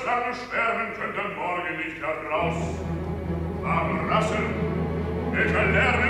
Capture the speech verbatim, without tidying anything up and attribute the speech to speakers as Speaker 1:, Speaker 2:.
Speaker 1: das lange Sterben könnt am Morgen nicht heraus. Am Rassen, welcher Lärm